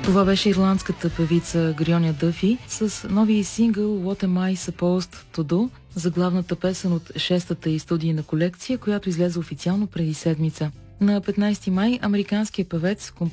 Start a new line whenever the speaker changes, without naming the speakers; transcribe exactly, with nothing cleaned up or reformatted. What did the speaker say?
Това беше ирландската певица Грионя Дъфи с новия сингъл What Am I Supposed to Do, заглавната песен от шестата и студийна колекция, която излезе официално преди седмица. На петнайсети май американският певец, композитор